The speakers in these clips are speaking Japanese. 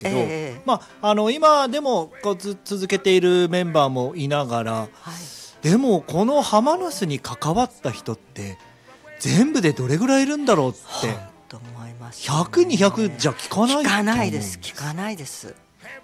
けど、今でもこう続けているメンバーもいながら、でもこのハマナスに関わった人って全部でどれぐらいいるんだろうってと思います、 ね、100、200じゃ聞かないと思う。 聞かないです。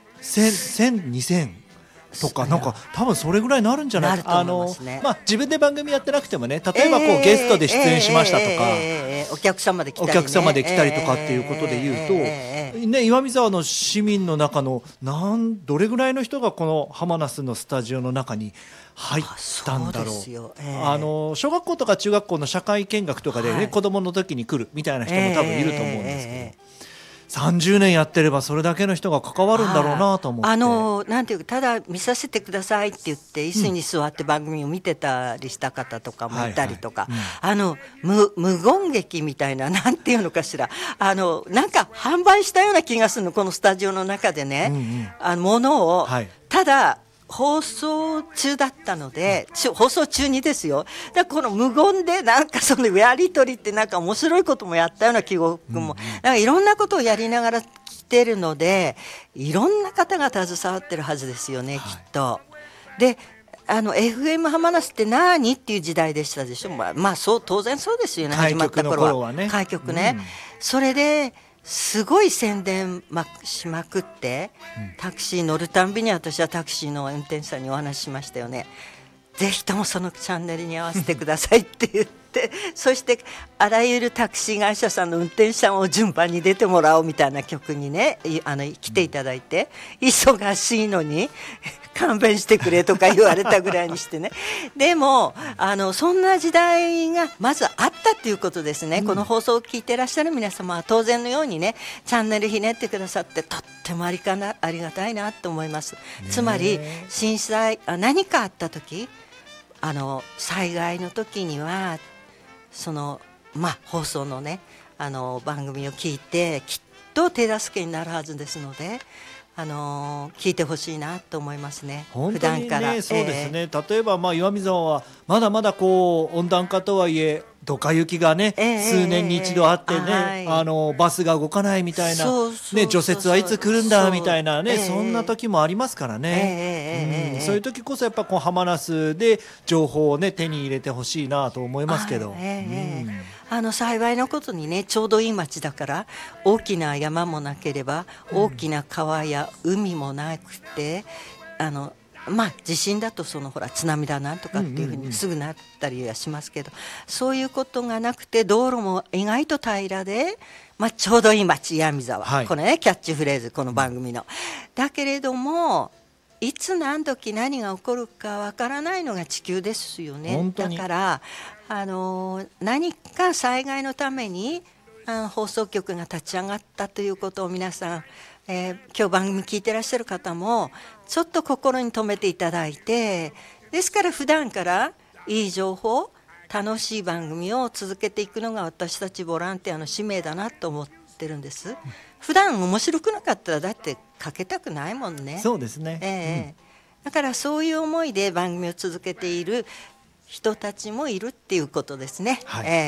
1000、2000とかなんか多分それぐらいになるんじゃないか。自分で番組やってなくてもね、例えばこうゲストで出演しましたとか、 お客様で来たりとかっていうことで言うと、岩見沢の市民の中のどれぐらいの人がこのハマナスのスタジオの中に入ったんだろう。小学校とか中学校の社会見学とかでね、子供の時に来るみたいな人も多分いると思うんですけど、30年やってればそれだけの人が関わるんだろうなと思って、 なんていうか、ただ見させてくださいって言って椅子に座って番組を見てたりした方とかもいたりとか、無言劇みたいな、なんていうのかしら、なんか販売したような気がするの、このスタジオの中でね、ものを、ただ放送中だったので、放送中にですよ。だからこの無言でなんかそのやり取りってなんか面白いこともやったような記憶も、なんかいろんなことをやりながら来てるので、いろんな方が携わってるはずですよね、きっと。で、FM ハマナスって何っていう時代でしたでしょ。そう当然そうですよね、始まった頃はね、開局ね、それですごい宣伝しまくって、タクシー乗るたんびに私はタクシーの運転手さんにお話ししましたよね。ぜひともそのチャンネルに合わせてくださいって言ってそしてあらゆるタクシー会社さんの運転手さんを順番に出てもらおうみたいな曲にね、来ていただいて、忙しいのに勘弁してくれとか言われたぐらいにしてね。でもそんな時代がまずあったっていうことですね。この放送を聞いてらっしゃる皆様は当然のようにね、チャンネルひねってくださってとってもありがたいなと思います。つまり震災何かあった時、災害の時には放送のね番組を聞いてきっと手助けになるはずですので、聞いてほしいなと思いますね。 本当にね、普段からそうですね。例えば岩見沢はまだまだこう温暖化とはいえドカ雪がね、数年に一度あってね、バスが動かないみたいな、除雪はいつ来るんだみたいなね、そんな時もありますからね。そういう時こそやっぱこうハマナスで情報をね手に入れてほしいなと思いますけど、 幸いのことにね、ちょうどいい町だから大きな山もなければ大きな川や海もなくて、地震だと津波だなんとかっていうふうにすぐなったりはしますけど、そういうことがなくて道路も意外と平らで、ちょうどいい町岩見沢、このねキャッチフレーズ、この番組の、だけれどもいつ何時何が起こるかわからないのが地球ですよね。だから何か災害のために放送局が立ち上がったということを皆さん、今日番組聞いてらっしゃる方もちょっと心に留めていただいて、ですから普段からいい情報、楽しい番組を続けていくのが私たちボランティアの使命だなと思ってるんです。普段面白くなかったらだってかけたくないもんね。 そうですね、 だからそういう思いで番組を続けている人たちもいるっていうことですね。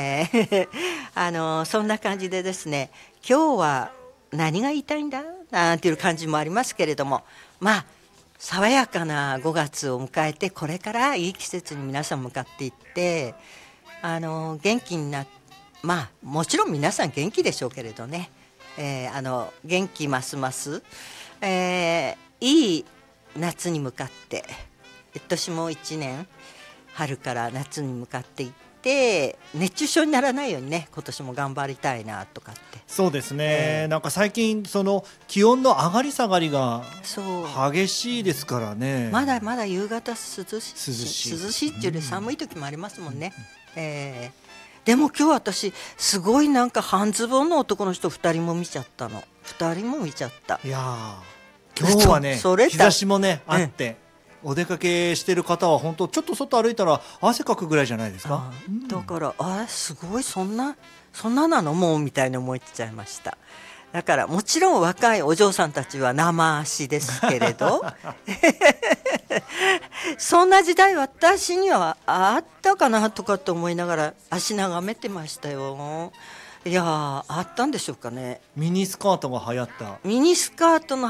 そんな感じでですね、今日は何が言いたいんだなんていう感じもありますけれども、爽やかな5月を迎えて、これからいい季節に皆さん向かっていって、元気になって、もちろん皆さん元気でしょうけれどね、元気ますます、いい夏に向かって、今年も1年春から夏に向かっていって、熱中症にならないようにね、今年も頑張りたいなとかって。 そうですね、なんか最近その気温の上がり下がりが激しいですからね。 まだまだ夕方涼しいっていうより寒い時もありますもんね。でも今日私すごいなんか半ズボンの男の人2人も見ちゃったの。2人も見ちゃった。 いや今日はね日差しもねあって、お出かけしてる方は本当ちょっと外歩いたら汗かくぐらいじゃないですか。 だからすごいそんななのもうみたいに思っちゃいました。だからもちろん若いお嬢さんたちは生足ですけれどそんな時代私にはあったかなとかと思いながら足眺めてましたよ。 いやあったんでしょうかね。 ミニスカートが流行った。 ミニスカートの